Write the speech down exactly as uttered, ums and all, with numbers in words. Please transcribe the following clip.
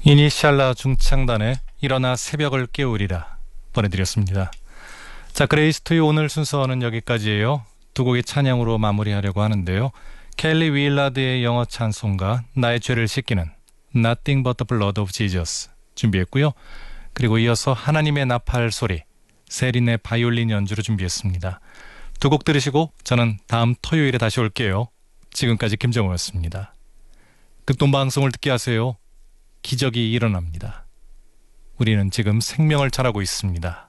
이니셜라 중창단의 일어나 새벽을 깨우리라 보내드렸습니다. 자, 그레이스 투유 오늘 순서는 여기까지예요. 두 곡의 찬양으로 마무리하려고 하는데요. 켈리 윌라드의 영어 찬송가 나의 죄를 씻기는 Nothing but the blood of Jesus 준비했고요. 그리고 이어서 하나님의 나팔 소리 세린의 바이올린 연주로 준비했습니다. 두 곡 들으시고 저는 다음 토요일에 다시 올게요. 지금까지 김정호였습니다. 극동방송을 듣게 하세요. 기적이 일어납니다. 우리는 지금 생명을 잘하고 있습니다.